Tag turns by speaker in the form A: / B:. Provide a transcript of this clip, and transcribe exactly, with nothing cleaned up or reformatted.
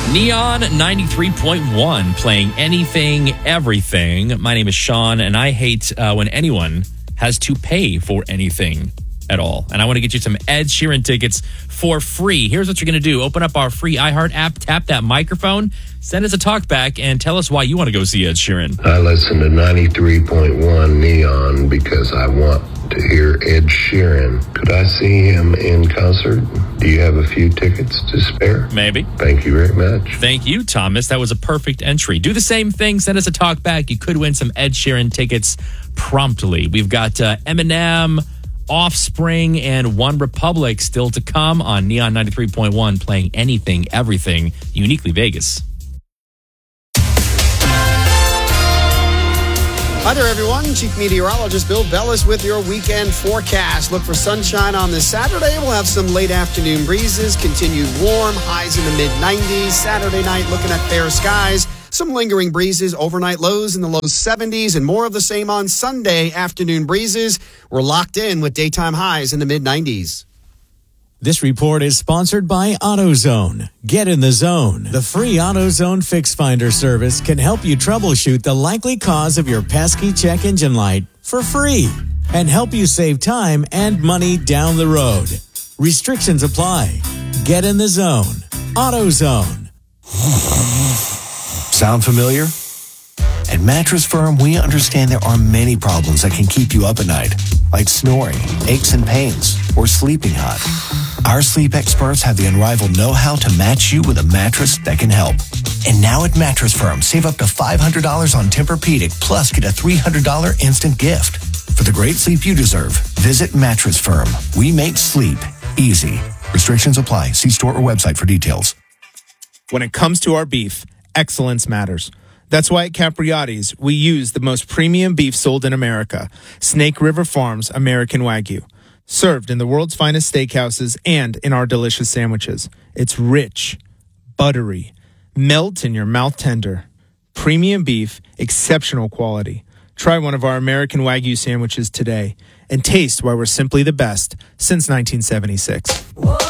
A: Neon ninety-three point one, playing anything, everything. My name is Sean, and I hate uh, when anyone has to pay for anything at all. And I want to get you some Ed Sheeran tickets for free. Here's what you're going to do. Open up our free iHeart app, tap that microphone, send us a talk back, and tell us why you want to go see Ed Sheeran.
B: I listen to ninety-three point one Neon because I want to hear Ed Sheeran. Could I see him in concert? Do you have a few tickets to spare?
A: Maybe.
B: Thank you very much.
A: Thank you, Thomas. That was a perfect entry. Do the same thing. Send us a talk back. You could win some Ed Sheeran tickets promptly. We've got uh, Eminem, Offspring, and One Republic still to come on Neon ninety-three point one, playing anything, everything, uniquely Vegas.
C: Hi there, everyone. Chief Meteorologist Bill Bellis with your weekend forecast. Look for sunshine on this Saturday. We'll have some late afternoon breezes, continued warm, highs in the mid nineties. Saturday night, looking at fair skies. Some lingering breezes, overnight lows in the low seventies, and more of the same on Sunday. Afternoon breezes. We're locked in with daytime highs in the mid nineties.
D: This report is sponsored by AutoZone. Get in the zone. The free AutoZone Fix Finder service can help you troubleshoot the likely cause of your pesky check engine light for free and help you save time and money down the road. Restrictions apply. Get in the zone. AutoZone.
E: Sound familiar? At Mattress Firm, we understand there are many problems that can keep you up at night, like snoring, aches and pains, or sleeping hot. Our sleep experts have the unrivaled know-how to match you with a mattress that can help. And now at Mattress Firm, save up to five hundred dollars on Tempur-Pedic, plus get a three hundred dollars instant gift. For the great sleep you deserve, visit Mattress Firm. We make sleep easy. Restrictions apply. See store or website for details.
F: When it comes to our beef, excellence matters. That's why at Capriati's, we use the most premium beef sold in America, Snake River Farms American Wagyu. Served in the world's finest steakhouses and in our delicious sandwiches. It's rich, buttery, melt in your mouth tender. Premium beef, exceptional quality. Try one of our American Wagyu sandwiches today and taste why we're simply the best since nineteen seventy-six.